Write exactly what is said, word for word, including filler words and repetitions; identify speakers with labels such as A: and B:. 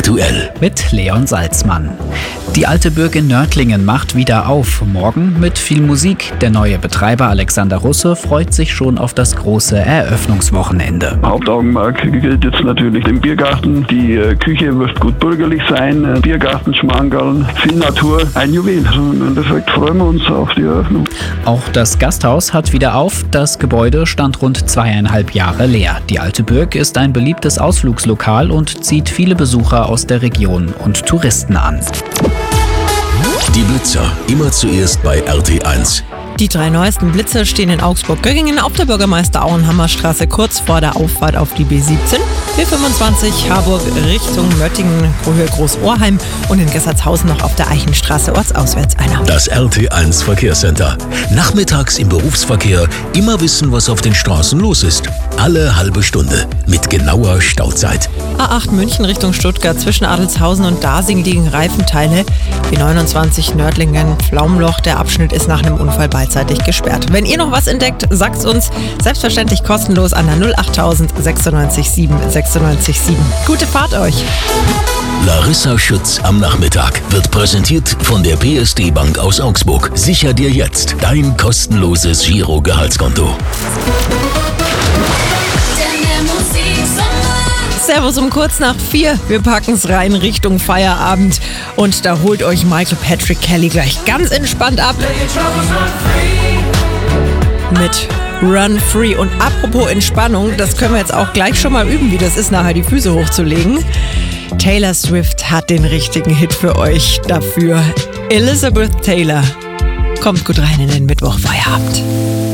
A: aktuell.
B: Mit Leon Salzmann. Die alte Burg in Nördlingen macht wieder auf. Morgen mit viel Musik. Der neue Betreiber Alexander Russe freut sich schon auf das große Eröffnungswochenende.
C: Hauptaugenmerk gilt jetzt natürlich dem Biergarten. Die äh, Küche wird gut bürgerlich sein. Äh, Biergarten, Schmankerl, viel Natur. Ein Juwel. Also im Endeffekt freuen wir uns auf die Eröffnung.
B: Auch das Gasthaus hat wieder auf. Das Gebäude stand rund zweieinhalb Jahre leer. Die alte Burg ist ein beliebtes Ausflugslokal und zieht viele Besucher aus der Region und Touristen an.
A: Die Blitzer, immer zuerst bei R T eins.
D: Die drei neuesten Blitzer stehen in Augsburg-Göggingen auf der Bürgermeister-Auenhammer-Straße kurz vor der Auffahrt auf die B siebzehn, B fünfundzwanzig Harburg Richtung Möttingen, Höhe Großohrheim und in Gessertshausen noch auf der Eichenstraße ortsauswärts einer.
A: Das R T eins Verkehrscenter. Nachmittags im Berufsverkehr immer wissen, was auf den Straßen los ist. Alle halbe Stunde mit genauer Stauzeit.
D: A acht München Richtung Stuttgart zwischen Adelshausen und Dasing liegen Reifenteile. B neunundzwanzig Nördlingen Pflaumloch. Der Abschnitt ist nach einem Unfall beidseitig gesperrt. Wenn ihr noch was entdeckt, sagt's uns. Selbstverständlich kostenlos an der null achttausend sechsundneunzig sieben sechsundneunzig sieben. Gute Fahrt euch!
A: Larissa Schütz am Nachmittag wird präsentiert von der P S D Bank aus Augsburg. Sicher dir jetzt dein kostenloses Giro-Gehaltskonto.
D: Servus um kurz nach vier. Wir packen's rein Richtung Feierabend. Und da holt euch Michael Patrick Kelly gleich ganz entspannt ab. Mit Run Free. Und apropos Entspannung, das können wir jetzt auch gleich schon mal üben, wie das ist, nachher die Füße hochzulegen. Taylor Swift hat den richtigen Hit für euch dafür. Elizabeth Taylor. Kommt gut rein in den Mittwochfeierabend.